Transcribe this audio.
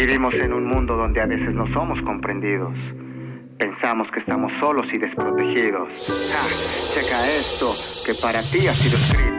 Vivimos en un mundo donde a veces no somos comprendidos. Pensamos que estamos solos y desprotegidos. Checa esto, que para ti ha sido escrito.